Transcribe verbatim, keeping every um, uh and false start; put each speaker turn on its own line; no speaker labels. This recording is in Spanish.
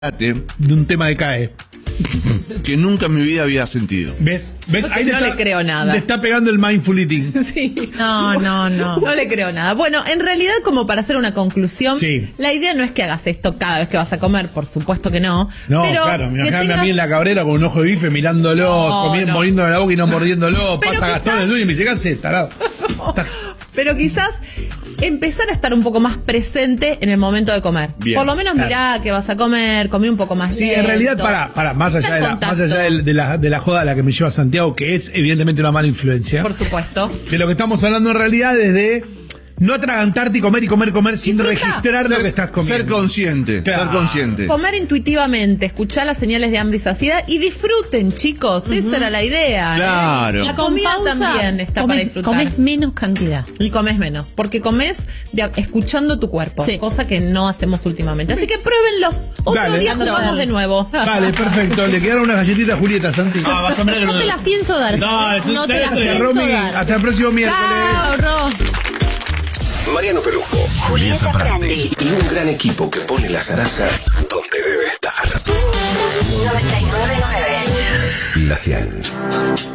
de un tema de C A E
que nunca en mi vida había sentido.
¿Ves? ¿Ves?
Ahí no está, le creo nada.
Le está pegando el mindful eating.
Sí.
No, no, no.
No le creo nada. Bueno, en realidad, como para hacer una conclusión,
sí.
La idea no es que hagas esto cada vez que vas a comer, por supuesto que no.
No,
pero
claro, me imagino
tengas...
a mí en la cabrera con un ojo de bife mirándolo,
no,
comiendo,
no.
poniéndolo en la boca y no mordiéndolo.
Pero
pasa
quizás...
Gastón el dueño y me dice, ¿qué haces, tarado?
Pero quizás empezar a estar un poco más presente en el momento de comer.
Bien,
por lo menos
claro.
Mirá que vas a comer, comí un poco más
Sí,
lento.
en realidad, para, para más allá, de la, más allá de, de, la, de la joda a la que me lleva Santiago, que es evidentemente una mala influencia.
Por supuesto.
De lo que estamos hablando en realidad es de no atragantarte y comer y comer, comer sin
Disfruta.
registrar lo que estás comiendo.
Ser consciente,
Claro.
ser consciente.
Comer intuitivamente, escuchar las señales de hambre y saciedad y disfruten, chicos. Uh-huh. Esa era la idea.
Claro.
¿eh? La comida
Con pausa,
también está
come,
para disfrutar.
Comes menos cantidad.
Y comes menos, porque comes de, escuchando tu cuerpo,
sí.
Cosa que no hacemos últimamente. Así que pruébenlo. Otro
Dale,
día jugamos de nuevo.
Vale, perfecto. Le quedaron unas galletitas a Julieta, Santi.
Ah, vas a ver que
No te las pienso dar.
No, es un
no te las
texto de
pienso
Romy.
dar.
Hasta el próximo miércoles.
Chao, Ro.
Mariano Pelufo, Julieta Prandi y un gran equipo que pone la zaraza donde debe estar.
noventa y nueve punto nueve
La cien.